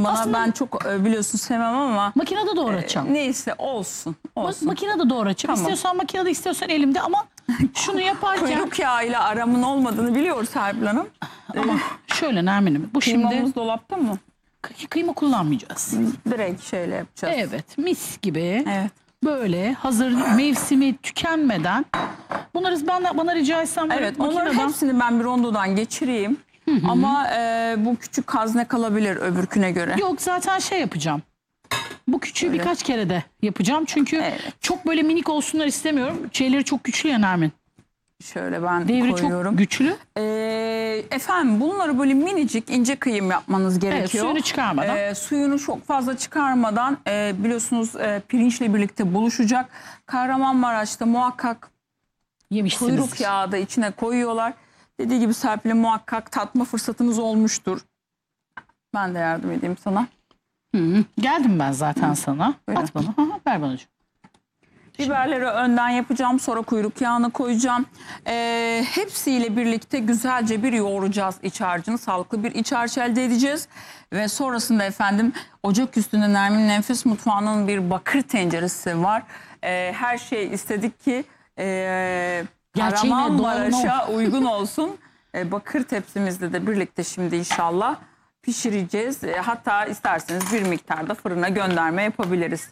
bana. Aslında Ben çok biliyorsun sevmem ama makinede doğratacağım. neyse olsun. Makinede doğratacağım. Tamam. İstiyorsan makinede, istiyorsan elimde ama şunu yaparken Kuyruk yağıyla aramın olmadığını biliyoruz Serpil Hanım. ama şöyle Nermin'im, bu şimdi Kıymamız dolapta mı? kıyma kullanmayacağız. Direkt şöyle yapacağız. Evet, mis gibi. Evet. Böyle hazır, mevsimi tükenmeden. Bunları bana rica etsen böyle Evet, onların makineden. hepsini ben bir rondodan geçireyim. Ama bu küçük kazne kalabilir öbürküne göre. Yok, zaten şey yapacağım. Bu küçüğü birkaç kere de yapacağım. Çünkü Evet. çok böyle minik olsunlar istemiyorum. Şeyleri çok güçlü ya Nermin. Şöyle ben Devri koyuyorum. çok güçlü. Efendim bunları böyle minicik ince kıyım yapmanız gerekiyor. suyunu çıkarmadan. Suyunu çok fazla çıkarmadan biliyorsunuz pirinçle birlikte buluşacak. Kahramanmaraş'ta muhakkak Yemişsiniz. kuyruk yağı da içine koyuyorlar. Dediği gibi Serpil'e muhakkak tatma fırsatınız olmuştur. Ben de yardım edeyim sana. Geldim ben zaten sana. Buyurun. At bana. Ver bana. Biberleri önden yapacağım. Sonra kuyruk yağını koyacağım. Hepsiyle birlikte güzelce bir yoğuracağız iç harcını. Sağlıklı bir iç harç elde edeceğiz. Ve sonrasında efendim ocak üstünde Nermin Nefis Mutfağı'nın bir bakır tenceresi var. Her şey istedik ki Kahramanmaraş'a uygun olsun. Bakır tepsimizde de birlikte şimdi inşallah pişireceğiz. Hatta isterseniz bir miktarda fırına gönderme yapabiliriz.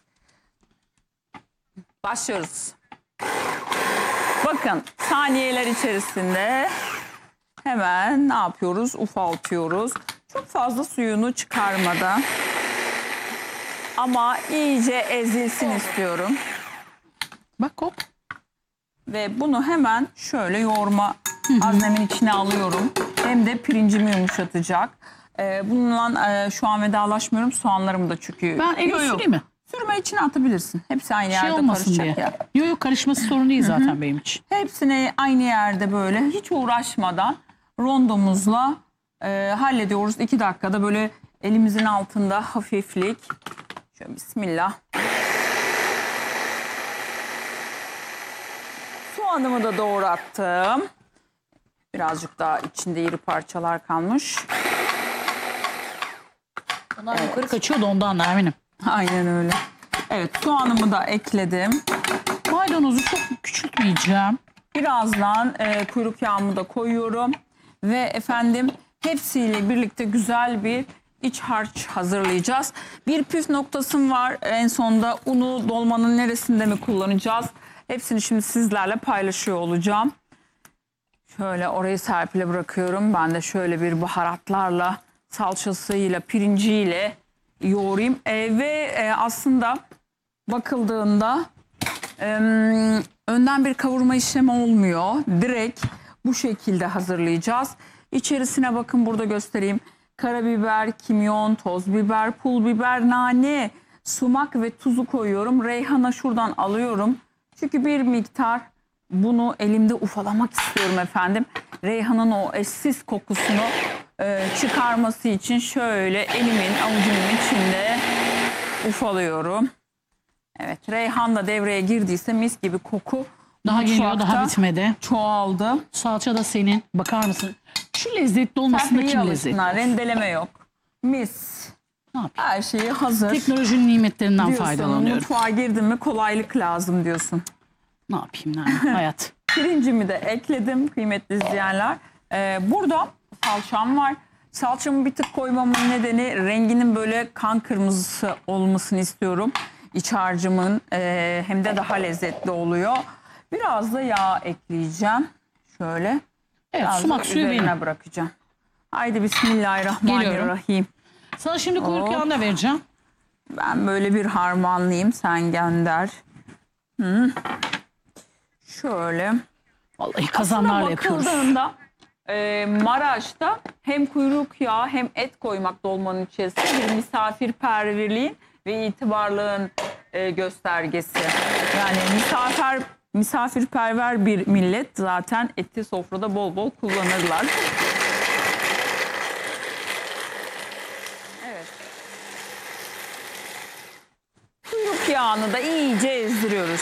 Başlıyoruz. Bakın saniyeler içerisinde hemen ne yapıyoruz? Ufaltıyoruz. Çok fazla suyunu çıkarmadan ama iyice ezilsin istiyorum. Bak hop. Ve bunu hemen şöyle yoğurma haznemin içine alıyorum. Hem de pirincimi yumuşatacak. Bununla şu an vedalaşmıyorum. Soğanlarım da çünkü. Ben elimi süreyim mi? Sürme içine atabilirsin. Hepsi aynı Şey yerde olmasın karışacak diye. ya. Yok karışması sorun değil zaten benim için. Hepsini aynı yerde böyle hiç uğraşmadan rondomuzla hallediyoruz. 2 dakikada böyle elimizin altında hafiflik. Şöyle bismillah. Soğanımı da doğrattım. Birazcık daha içinde iri parçalar kalmış. Ondan yukarı kaçıyor da ondan Nermin'im. Aynen öyle. Evet, soğanımı da ekledim. Maydanozu çok küçültmeyeceğim. Birazdan kuyruk yağımı da koyuyorum. Ve efendim hepsiyle birlikte güzel bir iç harç hazırlayacağız. Bir püf noktasım var. En sonunda unu dolmanın neresinde mi kullanacağız? Hepsini şimdi sizlerle paylaşıyor olacağım. Şöyle orayı Serpil'e bırakıyorum. Ben de şöyle bir baharatlarla, salçasıyla, pirinciyle yoğurayım. Ve aslında bakıldığında önden bir kavurma işlemi olmuyor. Direkt bu şekilde hazırlayacağız. İçerisine bakın burada göstereyim. Karabiber, kimyon, toz biber, pul biber, nane, sumak ve tuzu koyuyorum. Reyhana şuradan alıyorum. Çünkü bir miktar bunu elimde ufalamak istiyorum efendim. Reyhanın o eşsiz kokusunu çıkarması için şöyle elimin avucumun içinde ufalıyorum. Evet, reyhan da devreye girdiyse mis gibi koku Daha geliyor, daha mutfakta bitmedi. çoğaldı. Salça da senin. Bakar mısın? Şu lezzetli olmasında Serpil kim lezzetli? alışsınlar, rendeleme yok. Mis. Ne yapayım? Her şeyi hazır. Teknolojinin nimetlerinden Diyorsun, faydalanıyorum. mutfağa girdin mi kolaylık lazım diyorsun. Ne yapayım Nermin? Hayat. Pirincimi de ekledim kıymetli izleyenler. Burada salçam var. Salçamı bir tık koymamın nedeni renginin böyle kan kırmızısı olmasını istiyorum. İç harcımın hem de daha lezzetli oluyor. Biraz da yağ ekleyeceğim. Şöyle. Evet, Biraz sumak da suyu üzerine benim. bırakacağım. Haydi bismillahirrahmanirrahim. Sana şimdi kuyruk yağını da vereceğim. Ben böyle bir harmanlayayım, sen gönder. Şöyle. Vallahi kazanlarla yapıyoruz. Bakıldığında Maraş'ta hem kuyruk yağı hem et koymak dolmanın içerisinde bir misafirperverliğin ve itibarlığın göstergesi. Yani misafirperver bir millet, zaten eti sofrada bol bol kullanırlar. Evet. Kuyruk yağını da iyice ezdiriyoruz.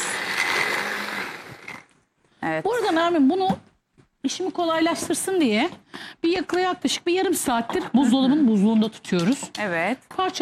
Evet. Bu arada Nermin, bunu işimi kolaylaştırsın diye yaklaşık bir yarım saattir buzdolabının buzluğunda tutuyoruz. Evet. Parça